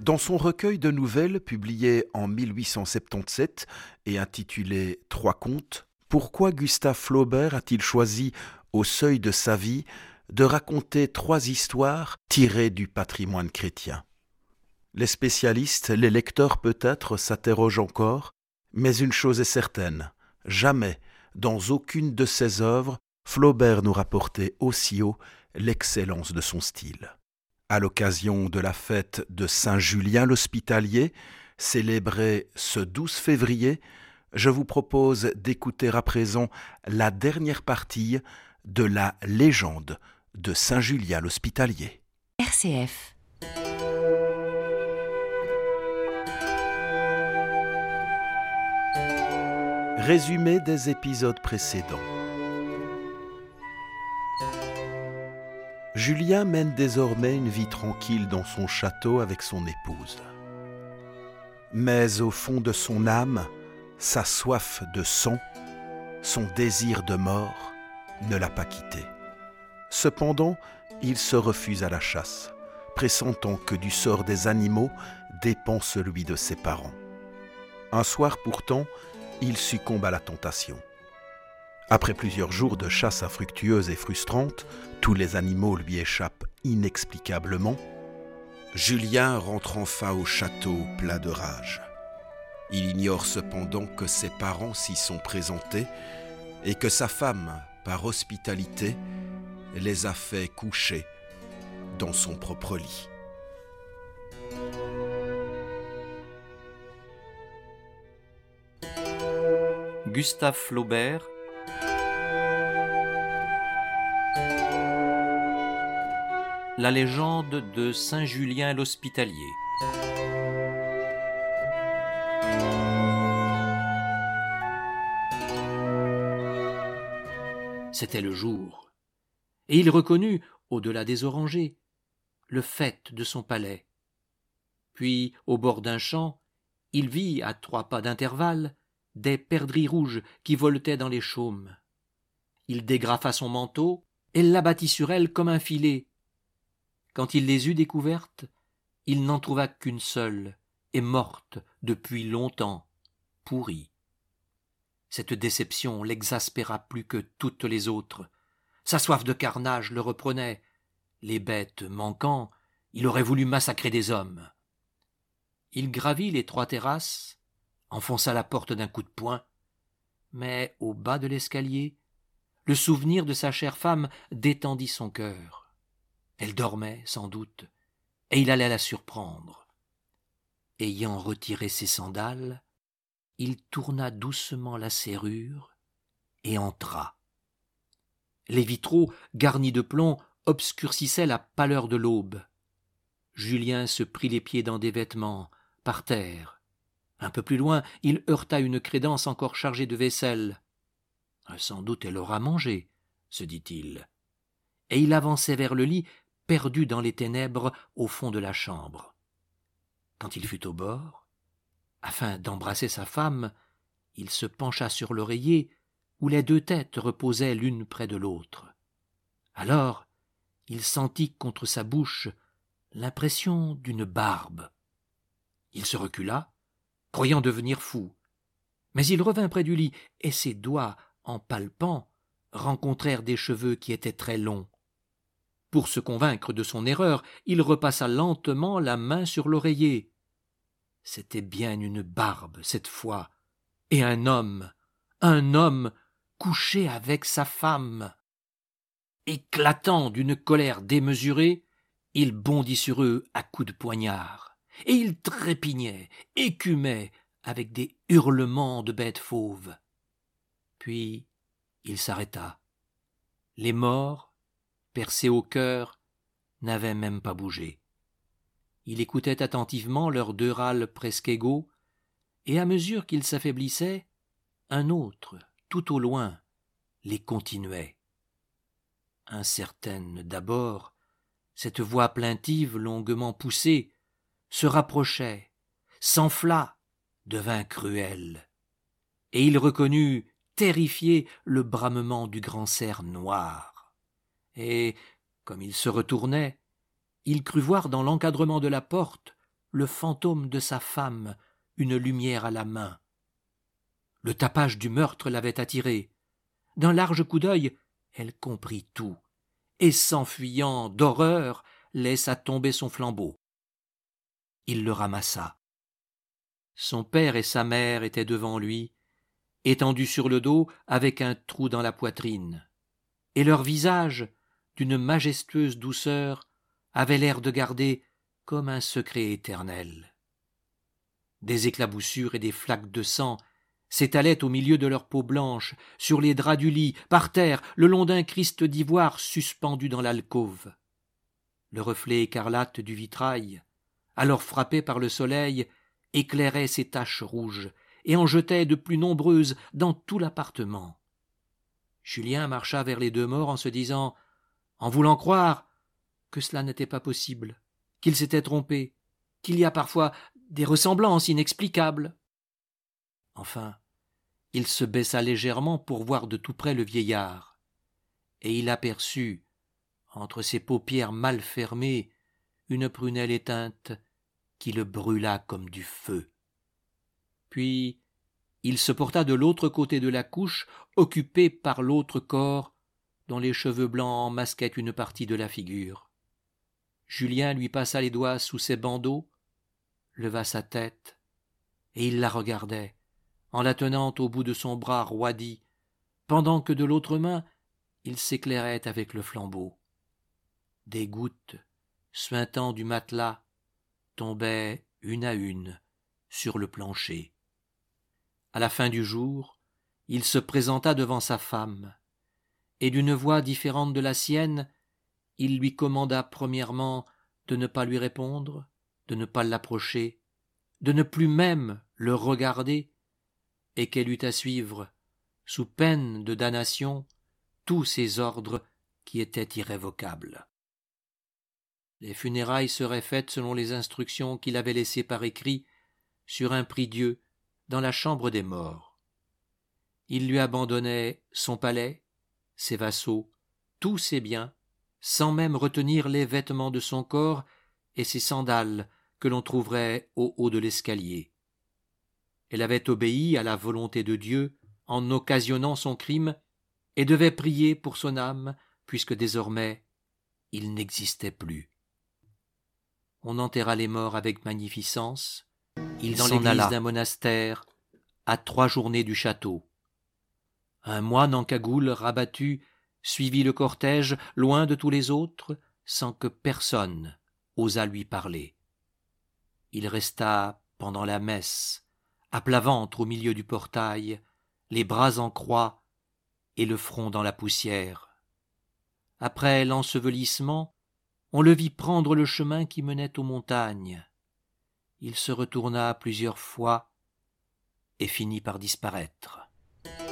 Dans son recueil de nouvelles publié en 1877 et intitulé « Trois contes », pourquoi Gustave Flaubert a-t-il choisi, au seuil de sa vie, de raconter 3 histoires tirées du patrimoine chrétien? Les spécialistes, les lecteurs peut-être s'interrogent encore, mais une chose est certaine, jamais, dans aucune de ses œuvres, Flaubert n'aura porté aussi haut l'excellence de son style. À l'occasion de la fête de Saint-Julien l'Hospitalier, célébrée ce 12 février, je vous propose d'écouter à présent la dernière partie de la légende de Saint-Julien l'Hospitalier. RCF. Résumé des épisodes précédents. Julien mène désormais une vie tranquille dans son château avec son épouse. Mais au fond de son âme, sa soif de sang, son désir de mort ne l'a pas quitté. Cependant, il se refuse à la chasse, pressentant que du sort des animaux dépend celui de ses parents. Un soir pourtant, il succombe à la tentation. Après plusieurs jours de chasse infructueuse et frustrante, tous les animaux lui échappent inexplicablement. Julien rentre enfin au château plein de rage. Il ignore cependant que ses parents s'y sont présentés et que sa femme, par hospitalité, les a fait coucher dans son propre lit. Gustave Flaubert. La légende de Saint-Julien l'Hospitalier. C'était le jour, et il reconnut, au-delà des orangers, le faîte de son palais. Puis, au bord d'un champ, il vit, à 3 pas d'intervalle, des perdrix rouges qui voletaient dans les chaumes. Il dégrafa son manteau et l'abattit sur elles comme un filet. Quand il les eut découvertes, il n'en trouva qu'une seule, et morte depuis longtemps, pourrie. Cette déception l'exaspéra plus que toutes les autres. Sa soif de carnage le reprenait. Les bêtes manquant, il aurait voulu massacrer des hommes. Il gravit les 3 terrasses, enfonça la porte d'un coup de poing, mais au bas de l'escalier, le souvenir de sa chère femme détendit son cœur. Elle dormait, sans doute, et il allait la surprendre. Ayant retiré ses sandales, il tourna doucement la serrure et entra. Les vitraux, garnis de plomb, obscurcissaient la pâleur de l'aube. Julien se prit les pieds dans des vêtements, par terre. Un peu plus loin, il heurta une crédence encore chargée de vaisselle. « Sans doute elle aura mangé, » se dit-il. Et il avançait vers le lit, perdu dans les ténèbres au fond de la chambre. Quand il fut au bord, afin d'embrasser sa femme, il se pencha sur l'oreiller où les 2 têtes reposaient l'une près de l'autre. Alors, il sentit contre sa bouche l'impression d'une barbe. Il se recula, croyant devenir fou. Mais il revint près du lit, et ses doigts, en palpant, rencontrèrent des cheveux qui étaient très longs. Pour se convaincre de son erreur, il repassa lentement la main sur l'oreiller. C'était bien une barbe, cette fois, et un homme couché avec sa femme. Éclatant d'une colère démesurée, il bondit sur eux à coups de poignard, et il trépignait, écumait, avec des hurlements de bête fauve. Puis il s'arrêta. Les morts, percés au cœur, n'avaient même pas bougé. Il écoutait attentivement leurs 2 râles presque égaux, et à mesure qu'ils s'affaiblissaient, un autre, tout au loin, les continuait. Incertaine d'abord, cette voix plaintive longuement poussée se rapprochait, s'enfla, devint cruelle, et il reconnut, terrifié, le bramement du grand cerf noir. Et, comme il se retournait, il crut voir dans l'encadrement de la porte le fantôme de sa femme, une lumière à la main. Le tapage du meurtre l'avait attirée. D'un large coup d'œil, elle comprit tout, et s'enfuyant d'horreur, laissa tomber son flambeau. Il le ramassa. Son père et sa mère étaient devant lui, étendus sur le dos avec un trou dans la poitrine, et leur visage, d'une majestueuse douceur, avait l'air de garder comme un secret éternel. Des éclaboussures et des flaques de sang s'étalaient au milieu de leur peau blanche, sur les draps du lit, par terre, le long d'un Christ d'ivoire suspendu dans l'alcôve. Le reflet écarlate du vitrail, alors frappé par le soleil, éclairait ces taches rouges et en jetait de plus nombreuses dans tout l'appartement. Julien marcha vers les deux morts en se disant, en voulant croire que cela n'était pas possible, qu'il s'était trompé, qu'il y a parfois des ressemblances inexplicables. Enfin, il se baissa légèrement pour voir de tout près le vieillard, et il aperçut, entre ses paupières mal fermées, une prunelle éteinte qui le brûla comme du feu. Puis il se porta de l'autre côté de la couche, occupé par l'autre corps, dont les cheveux blancs en masquaient une partie de la figure. Julien lui passa les doigts sous ses bandeaux, leva sa tête, et il la regardait, en la tenant au bout de son bras roidi, pendant que de l'autre main il s'éclairait avec le flambeau. Des gouttes, suintant du matelas, tombaient une à une sur le plancher. À la fin du jour, il se présenta devant sa femme, et d'une voix différente de la sienne, il lui commanda premièrement de ne pas lui répondre, de ne pas l'approcher, de ne plus même le regarder, et qu'elle eût à suivre, sous peine de damnation, tous ses ordres qui étaient irrévocables. Les funérailles seraient faites selon les instructions qu'il avait laissées par écrit sur un prie-dieu dans la chambre des morts. Il lui abandonnait son palais, ses vassaux, tous ses biens, sans même retenir les vêtements de son corps et ses sandales que l'on trouverait au haut de l'escalier. Elle avait obéi à la volonté de Dieu en occasionnant son crime et devait prier pour son âme, puisque désormais il n'existait plus. On enterra les morts avec magnificence, il dans l'église d'un monastère, à 3 journées du château. Un moine en cagoule rabattu suivit le cortège loin de tous les autres, sans que personne osât lui parler. Il resta pendant la messe, à plat ventre au milieu du portail, les bras en croix et le front dans la poussière. Après l'ensevelissement, on le vit prendre le chemin qui menait aux montagnes. Il se retourna plusieurs fois et finit par disparaître.